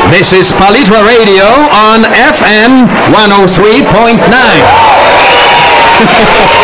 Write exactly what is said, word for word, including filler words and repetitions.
This is Palitva Radio on F M one oh three point nine.